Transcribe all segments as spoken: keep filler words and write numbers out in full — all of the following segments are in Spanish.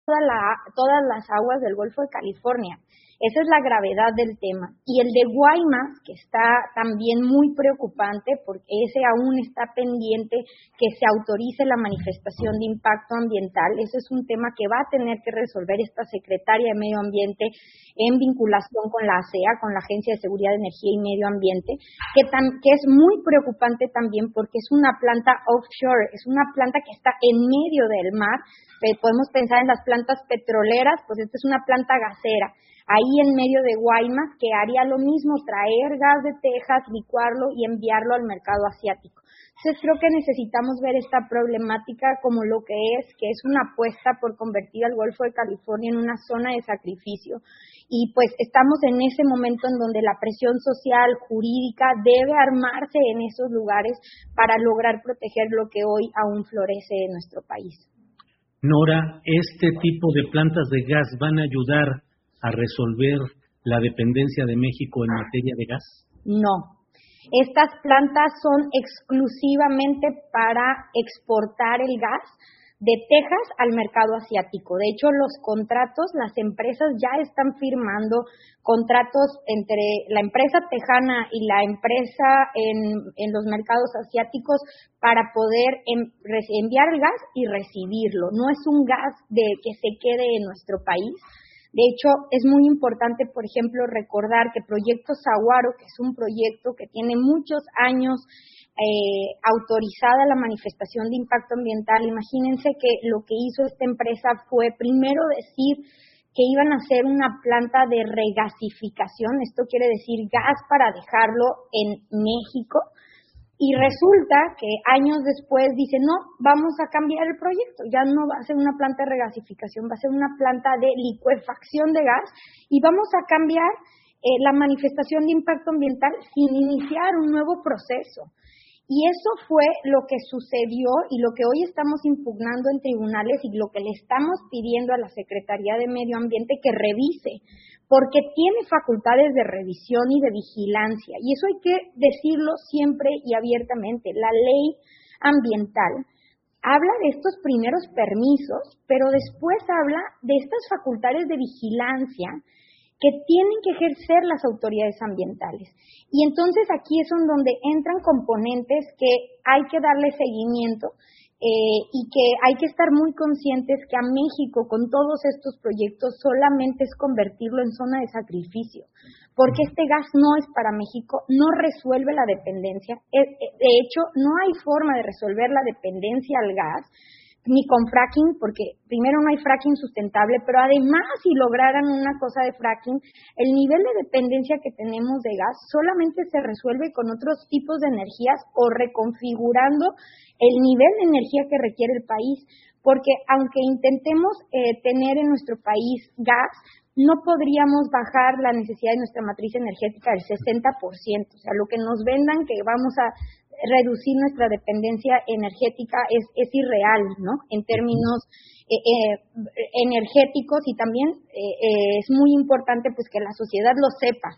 toda la, todas las aguas del Golfo de California. Esa es la gravedad del tema. Y el de Guaymas, que está también muy preocupante, porque ese aún está pendiente que se autorice la manifestación de impacto ambiental. Ese es un tema que va a tener que resolver esta secretaria de Medio Ambiente en vinculación con la A S E A, con la Agencia de Seguridad de Energía y Medio Ambiente, que, tam, que es muy preocupante también porque es una planta offshore, es una planta que está en medio del mar. Eh, podemos pensar en las plantas petroleras, pues esta es una planta gasera, ahí en medio de Guaymas, que haría lo mismo, traer gas de Texas, licuarlo y enviarlo al mercado asiático. Entonces creo que necesitamos ver esta problemática como lo que es, que es una apuesta por convertir al Golfo de California en una zona de sacrificio. Y pues estamos en ese momento en donde la presión social, jurídica, debe armarse en esos lugares para lograr proteger lo que hoy aún florece en nuestro país. Nora, ¿este tipo de plantas de gas van a ayudar a resolver la dependencia de México en materia de gas? No. Estas plantas son exclusivamente para exportar el gas de Texas al mercado asiático. De hecho, los contratos, las empresas ya están firmando contratos entre la empresa tejana y la empresa en, en los mercados asiáticos para poder en, enviar el gas y recibirlo. No es un gas de que se quede en nuestro país. De hecho, es muy importante, por ejemplo, recordar que Proyecto Saguaro, que es un proyecto que tiene muchos años eh, autorizada la manifestación de impacto ambiental, imagínense que lo que hizo esta empresa fue primero decir que iban a hacer una planta de regasificación, esto quiere decir gas para dejarlo en México. Y resulta que años después dice, no, vamos a cambiar el proyecto, ya no va a ser una planta de regasificación, va a ser una planta de licuefacción de gas y vamos a cambiar eh, la manifestación de impacto ambiental sin iniciar un nuevo proceso. Y eso fue lo que sucedió y lo que hoy estamos impugnando en tribunales y lo que le estamos pidiendo a la Secretaría de Medio Ambiente que revise, porque tiene facultades de revisión y de vigilancia, y eso hay que decirlo siempre y abiertamente. La ley ambiental habla de estos primeros permisos, pero después habla de estas facultades de vigilancia que tienen que ejercer las autoridades ambientales. Y entonces aquí es donde entran componentes que hay que darle seguimiento, Eh, y que hay que estar muy conscientes que a México con todos estos proyectos solamente es convertirlo en zona de sacrificio, porque este gas no es para México, no resuelve la dependencia. De hecho, no hay forma de resolver la dependencia al gas, ni con fracking, porque primero no hay fracking sustentable, pero además si lograran una cosa de fracking, el nivel de dependencia que tenemos de gas solamente se resuelve con otros tipos de energías o reconfigurando el nivel de energía que requiere el país, porque aunque intentemos eh, tener en nuestro país gas, no podríamos bajar la necesidad de nuestra matriz energética del sesenta por ciento, o sea, lo que nos vendan que vamos a reducir nuestra dependencia energética es, es irreal, ¿no? En términos eh, eh, energéticos y también eh, eh, es muy importante pues que la sociedad lo sepa.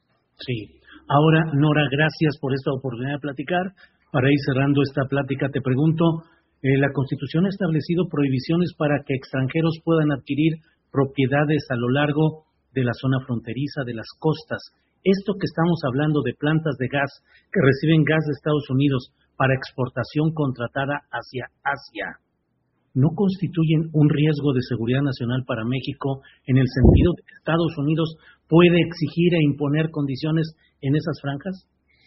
Sí. Ahora, Nora, gracias por esta oportunidad de platicar. Para ir cerrando esta plática, te pregunto, eh, la Constitución ha establecido prohibiciones para que extranjeros puedan adquirir propiedades a lo largo de la zona fronteriza, de las costas. Esto que estamos hablando de plantas de gas que reciben gas de Estados Unidos para exportación contratada hacia Asia, ¿no constituyen un riesgo de seguridad nacional para México en el sentido de que Estados Unidos puede exigir e imponer condiciones en esas franjas?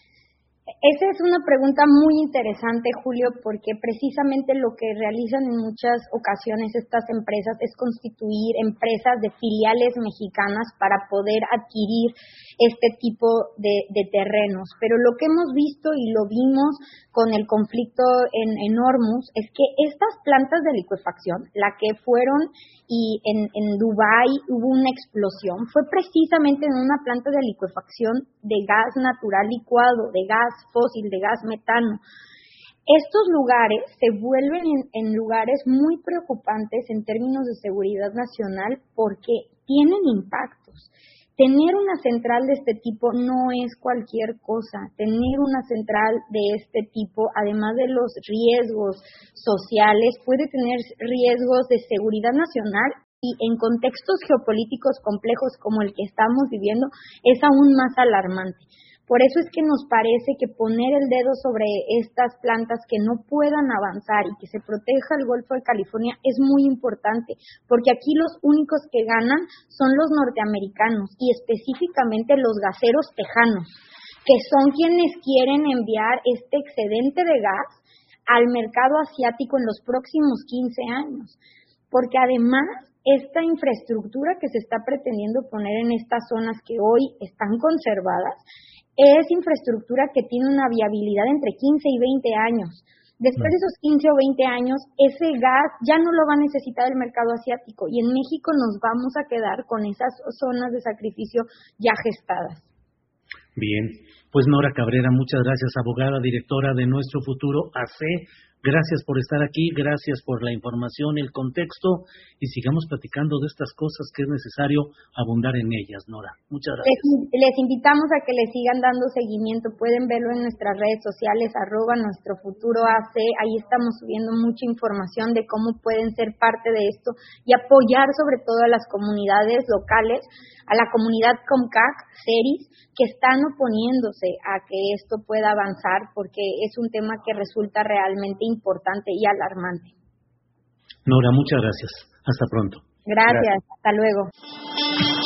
Esa es una pregunta muy interesante, Julio, porque precisamente lo que realizan en muchas ocasiones estas empresas es constituir empresas de filiales mexicanas para poder adquirir este tipo de, de terrenos. Pero lo que hemos visto y lo vimos con el conflicto en, en Hormuz es que estas plantas de licuefacción, la que fueron y en, en Dubái hubo una explosión, fue precisamente en una planta de licuefacción de gas natural licuado, de gas fósil, de gas metano. Estos lugares se vuelven en, en lugares muy preocupantes en términos de seguridad nacional porque tienen impactos. Tener una central de este tipo no es cualquier cosa. Tener una central de este tipo, además de los riesgos sociales, puede tener riesgos de seguridad nacional y en contextos geopolíticos complejos como el que estamos viviendo es aún más alarmante. Por eso es que nos parece que poner el dedo sobre estas plantas que no puedan avanzar y que se proteja el Golfo de California es muy importante, porque aquí los únicos que ganan son los norteamericanos y específicamente los gaseros tejanos, que son quienes quieren enviar este excedente de gas al mercado asiático en los próximos quince años, porque además esta infraestructura que se está pretendiendo poner en estas zonas que hoy están conservadas es infraestructura que tiene una viabilidad entre quince y veinte años. Después de esos quince o veinte años, ese gas ya no lo va a necesitar el mercado asiático y en México nos vamos a quedar con esas zonas de sacrificio ya gestadas. Bien, pues Nora Cabrera, muchas gracias, abogada, directora de Nuestro Futuro A C. Gracias por estar aquí, gracias por la información, el contexto, y sigamos platicando de estas cosas que es necesario abundar en ellas, Nora. Muchas gracias. Les, les invitamos a que le sigan dando seguimiento, pueden verlo en nuestras redes sociales, arroba Nuestro Futuro A C, ahí estamos subiendo mucha información de cómo pueden ser parte de esto y apoyar sobre todo a las comunidades locales, a la comunidad COMCAC, CERIS, que están oponiéndose a que esto pueda avanzar porque es un tema que resulta realmente importante y alarmante. Nora, muchas gracias. Hasta pronto. Gracias. Gracias. Hasta luego.